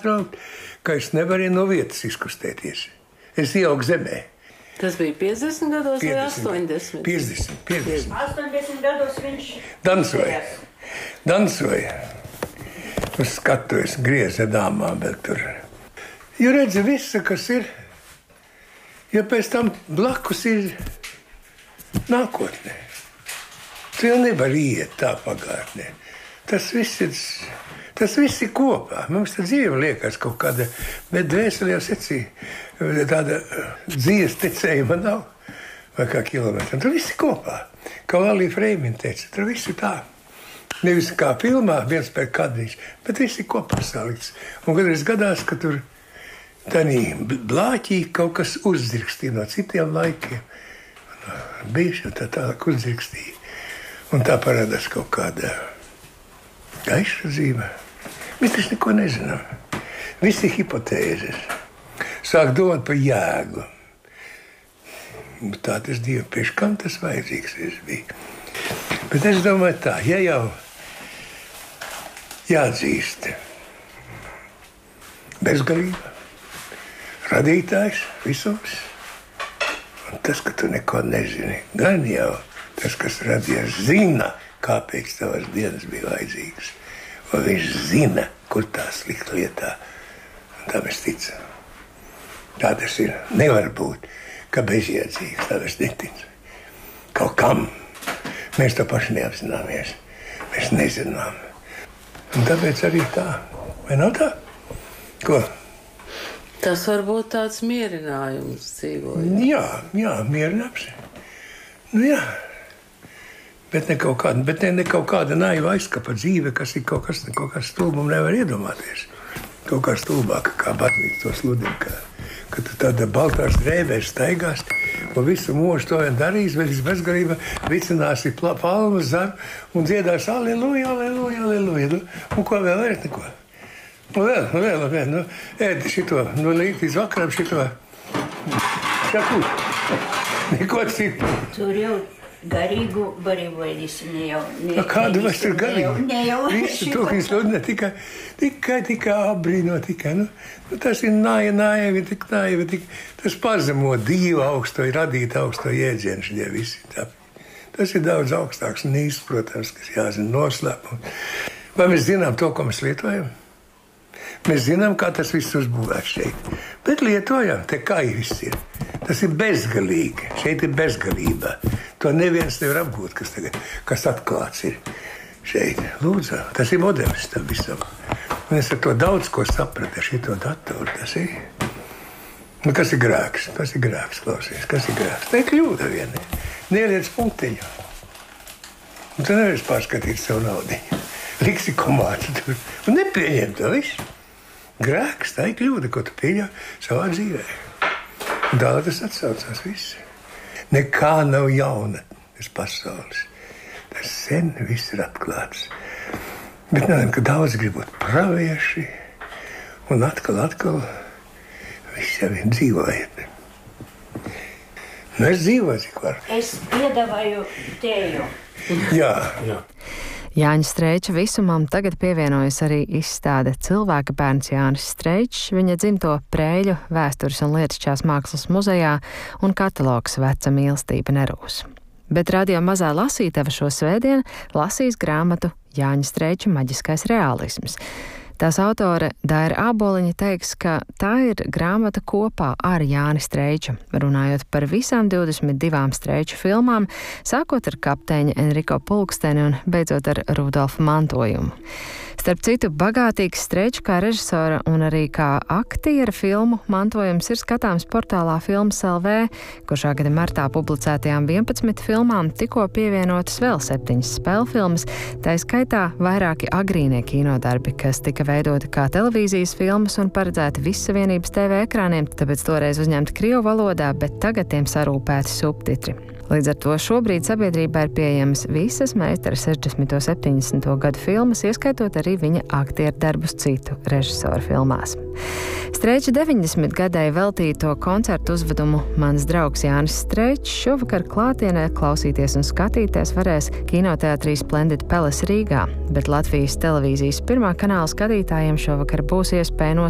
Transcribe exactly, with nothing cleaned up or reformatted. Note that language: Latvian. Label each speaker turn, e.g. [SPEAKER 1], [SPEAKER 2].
[SPEAKER 1] pārtraukt, ka es nevarēju no vietas izkustēties. Es ieaugu zemē.
[SPEAKER 2] Tas bija piecdesmit gados vai astoņdesmit?
[SPEAKER 1] piecdesmit, piecdesmit.
[SPEAKER 3] astoņdesmit gados viņš
[SPEAKER 1] dansoja. Dansoja. Uz skatuves grieza dāmām vēl tur. Jo redzi, visa, kas ir, jo pēc tam blakus ir nākotnē. Tu jau nevar iet tā pagātnē. Tas viss ir, tas viss ir kopā. Mums tā dzīve liekas kaut kāda, bet dvēselē jau secīja, tāda dzīves tecējuma nav, vai kā kilometra. Tur viss ir kopā. Kā Valija Freimina teica, tur viss ir tā. Nevis kā filmā, viens pēc kadriņš, bet viss ir kopā salikts. Un kādreiz gadās, ka tur tādā blāķī kaut kas uzdzirkstīja no citiem laikiem. Bijuši jau tā tālāk uzdzirkstīja. Un tā parādās kaut kāda gaiša dzīve. Mēs taču neko nezinām. Viss ir hipotēzes. Sāk domāt par jēgu. Tā tas Dievu, pēc kam tas vajadzīgs es bija. Bet es domāju tā, ja jau jāatzīst bezgalība, radītājs visos, un tas, ka tu neko nezini, gan jau tas, kas radījās, zina, kāpēc tavas dienas bija vajadzīgas. Un viņš zina, kur tās likt lietā. Un tā mēs ticam. Tā tas ir. Nevar būt, ka bezjēdzīgs. Tā es neticu. Kaut kam. Mēs to paši neapzināmies. Mēs nezinām. Un tāpēc arī tā. Vai nav tā? Ko?
[SPEAKER 2] Tas var būt tāds mierinājums dzīvojot.
[SPEAKER 1] Jā, jā, mierināms. Nu jā. Bet ne kaut kāda, bet ne, ne kaut kāda naiva aizskapa dzīve, kas ir kaut kas, kaut kas stulbum nevar iedomāties. Kaut kā stulbāka, kā baznīca to sludina, ka, ka tu tāda baltās drēbēs staigās un visu mūžu to vien darīs, bet es bezgarība vicināsi palmas zem un dziedās aleluja, aleluja, aleluja. Un ko vēl vairs neko? Un vēl, un vēl, un vēl, nu, ēdi šito, no līdz līdz vakaram šito. Šaku. Neko citu.
[SPEAKER 3] Tur jau garīgu barību ēdīsi, ne jau... Ne,
[SPEAKER 1] Kādu mēs tur garīgu?
[SPEAKER 3] Ne jau...
[SPEAKER 1] Visu to, kas sludina, tikai, tikai, tikai apbrīno, tikai, nu, nu tas ir nāja, nāja, tik nāja, tik, tas pazemo Dievu augsto, radīt augsto jēdzienu šitie visi. Tā, tas ir daudz augstāks un īsts, protams, kas jāzina noslēpums. Vai mēs zinām to, ko mēs lietojam? Mēs zinām, kā tas viss uzbūvēts šeit. Bet lietojam, te kā viss ir. Tas ir bezgalīgi. Šeit ir bezgalība. To neviens nevar apgūt, kas tagad, kas atklāts ir šeit. Lūdzu, tas ir modelis tam visam. Un es ar to daudz ko sapratu, ar šito datoru. Tas ir, nu, kas ir grēks? Kas ir grēks, klausies? Kas ir grēks? Tā ir kļūda viena. Neliec punktiņu. Un tu nevarēsi pārskatīt savu naudiņu. Liksi komātu tur. Un nepieņem to visu. Grēks, tā ir kļūda, ko tu pieļauj savā dzīvē. Un tā tas atsaucās viss. Nekā nav jauna tas pasaules. Tas sen viss ir atklāts. Bet nē, ka daudz grib būt pravieši. Un atkal, atkal viss jau ir dzīvojiet. Nu, es dzīvoju, cik var.
[SPEAKER 3] Es piedāvāju tēju.
[SPEAKER 1] Jā, jā.
[SPEAKER 4] Jāņa Streiča visumam tagad pievienojas arī izstāde Cilvēka bērns Jānis Streičs, viņa dzimto Preiļu vēstures un lietišķās mākslas muzejā un katalogs Veca mīlestība nerūs. Bet radio mazā lasītava šo svētdienu lasīs grāmatu Jāņa Streiča maģiskais reālisms. Tās autore Daira Āboliņa teiks, ka tā ir grāmata kopā ar Jāni Streiču, runājot par visām divdesmit divām Streiču filmām, sākot ar kapteiņa Enriko Pulksteni un beidzot ar Rudolfa mantojumu. Starp citu, bagātīgs Streiču kā režisora un arī kā aktiera filmu mantojums ir skatāms portālā Filmas L V, kur šā gada martā publicētajām vienpadsmit filmām tikko pievienotas vēl septiņas spēļu filmas, tā skaitā vairāki agrīnie kinodarbi, kas tika veidoti kā televīzijas filmas un paredzēti Vissavienības T V ekrāniem, tāpēc toreiz uzņemti krievu valodā, bet tagad tiem sarūpēti subtitri. Līdz ar to šobrīd sabiedrībā ir pieejamas visas meistara sešdesmito septiņdesmito gadu filmas, ieskaitot arī viņa aktieru darbus citu režisoru filmās. Streiča deviņdesmit gadai veltīto koncertu uzvedumu Mans draugs Jānis Streičs šovakar klātienē klausīties un skatīties varēs kinoteātrī Splendid Palace Rīgā, bet Latvijas televīzijas pirmā kanāla skatītājiem šovakar būs iespēja